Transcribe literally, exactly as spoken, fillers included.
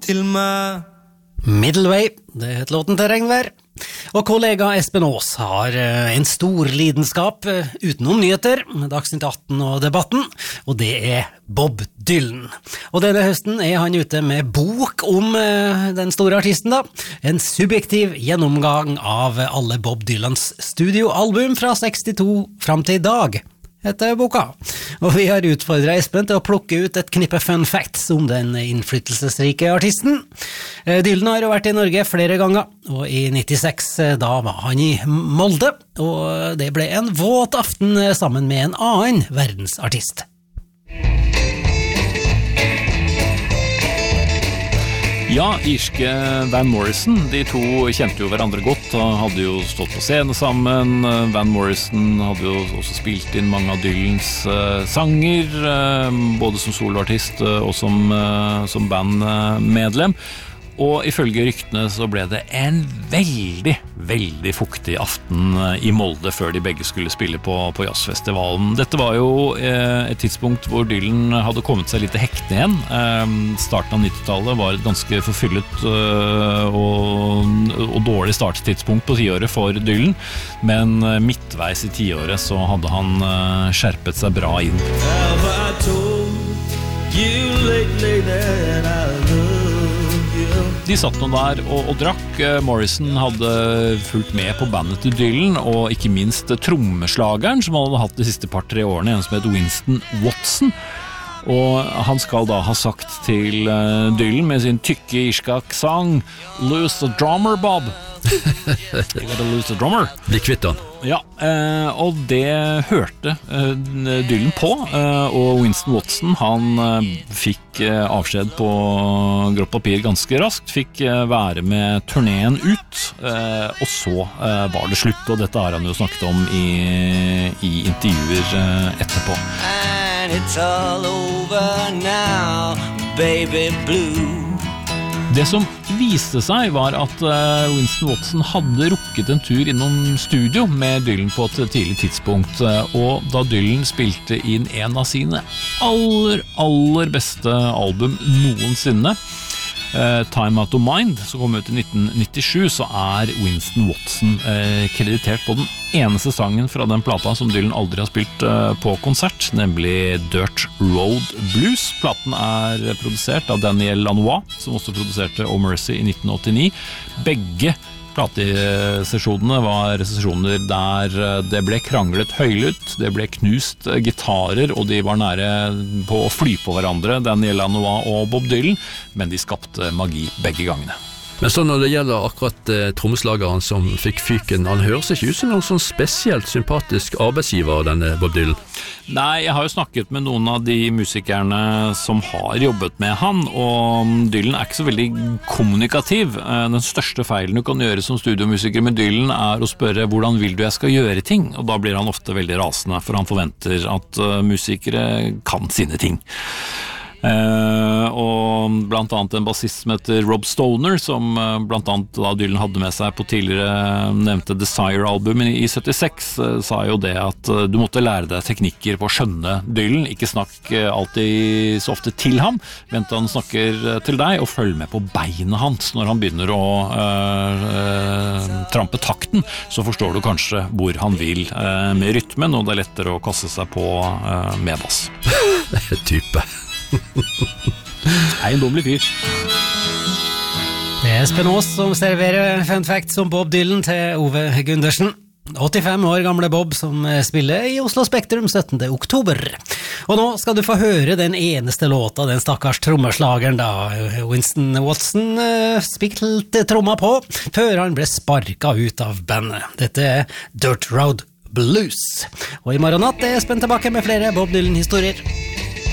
til meg. Midway, det het låten til Regnvær. Og kollega Espen Aas har en stor lidenskap utenom nyheter, Dagsnytt atten og debatten, og det er Bob Dylan. Og denne høsten er han ute med bok om den store artisten da, en subjektiv gjennomgang av alle Bob Dylans studioalbum fra sekstito fram til i dag. Heter boka. Og vi har utfordret Espen til å plukke ut et knippe fun facts om den innflytelsesrike artisten. Dylan har jo vært i Norge flere ganger, og i nittiseks da var han i Molde, og det ble en våt aften sammen med en annen verdensartist. Ja, irske Van Morrison, de to kjente jo hverandre godt, og hadde jo stått på scene sammen. Van Morrison hadde jo også spilt inn mange av Dylans uh, sanger, uh, både som soloartist uh, og som, uh, som bandmedlem. Og ifølge ryktene så ble det en veldig, veldig fuktig aften i Molde før de begge skulle spille på, på jazzfestivalen. Dette var jo eh, et tidspunkt hvor Dylan hadde kommet seg litt hektende igjen. Eh, starten av nittitallet var et ganske forfyllet eh, og, og dårlig starttidspunkt på tiåret for Dylan, men eh, midtveis i tiåret så hadde han eh, skjerpet seg bra inn. Have I told you lately that I love? De satt nå der og, og drakk. Morrison hadde fulgt med på bandet til Dylan, og ikke minst trommeslageren som han hadde hatt de siste par-tre årene, en som het Winston Watson. Og han skal da ha sagt til Dylan med sin tykke irske aksent, "Lose the drummer, Bob." You gotta lose the drummer. Bli kvitt han. Ja, eh, og det hørte eh, Dylan på, eh, og Winston Watson, han eh, fikk eh, avskjed på grått papir ganske raskt, fikk eh, være med turneen ut, eh, og så eh, var det slutt, og dette har han jo snakket om i, i intervjuer eh, etterpå. And it's all over now, baby blue. Det som viste seg var at Winston Watson hadde rukket en tur innom studio med Dylan på et tidlig tidspunkt, og da Dylan spilte inn en av sine aller, aller beste album noensinne, Time Out of Mind, som kom ut i nitten nittisju, så er Winston Watson eh, kreditert på den eneste sangen fra den plata som Dylan aldri har spilt eh, på konsert, nemlig Dirt Road Blues. Platen er produsert av Daniel Lanois, som også produserte Oh Mercy i nitten åttini. Begge platesesjonene var sesjoner der det ble kranglet høylytt, det ble knust gitarer, og de var nære på å fly på hverandre, Daniel Lanois og Bob Dylan, men de skapte magi begge gangene. Men så når det gjelder akkurat eh, trommeslageren som fikk fyken, han høres ikke ut som noen sånn spesielt sympatisk arbeidsgiver, denne Bob Dylan. Nei, jeg har jo snakket med noen av de musikerne som har jobbet med han, og Dylan er ikke så veldig kommunikativ. Den største feilen du kan gjøre som studiomusiker med Dylan er å spørre hvordan vil du jeg skal gjøre ting, og da blir han ofte veldig rasende, for han forventer at musikere kan sine ting. Uh, og blant annet en bassist som heter Rob Stoner, som uh, blant annet da Dylan hadde med seg på tidligere nevnte Desire-albumet i syttiseks, uh, sa jo det at uh, du måtte lære deg teknikker på å skjønne Dylan, ikke snakk uh, alltid så ofte til ham, vent han snakker uh, til deg, og følg med på beina hans når han begynner å uh, uh, trampe takten, så forstår du kanskje hvor han vil uh, med rytmen, og det er lettere å kaste seg på uh, med bass. Type. Eiendommelig fyr. Det er Espen Aas som serverer fun facts om Bob Dylan til Ove Gundersen. åttifem år gamle Bob som spiller i Oslo Spektrum syttende oktober. Og nå skal du få høre den eneste låta den stakkars trommeslageren da Winston Watson uh, spilte tromma på før han ble sparket ut av bandet. Dette er Dirt Road Blues. Og i morgen natt er Espen tilbake med flere Bob Dylan-historier.